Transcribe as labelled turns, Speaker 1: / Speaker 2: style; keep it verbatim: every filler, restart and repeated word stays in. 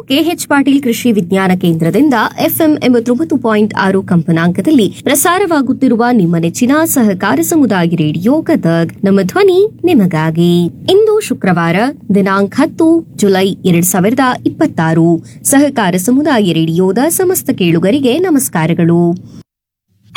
Speaker 1: K H Patil ಕೃಷಿ ವಿಜ್ಞಾನ ಕೇಂದ್ರದಿಂದ ಎಫ್ಎಂ ಎಂಬತ್ತೊಂಬತ್ತು ಪಾಯಿಂಟ್ ಆರು ಕಂಪನಾಂಕದಲ್ಲಿ ಪ್ರಸಾರವಾಗುತ್ತಿರುವ ನಿಮ್ಮ ನೆಚ್ಚಿನ ಸಹಕಾರ ಸಮುದಾಯ ರೇಡಿಯೋ ಗದಗ್. ನಮ್ಮ ಧ್ವನಿ ನಿಮಗಾಗಿ. ಇಂದು ಶುಕ್ರವಾರ ದಿನಾಂಕ ಹತ್ತು ಜುಲೈ ಎರಡ್ ಸಾವಿರದ ಇಪ್ಪತ್ತಾರು. ಸಹಕಾರ ಸಮುದಾಯ ರೇಡಿಯೋದ ಸಮಸ್ತ ಕೇಳುಗರಿಗೆ ನಮಸ್ಕಾರಗಳು.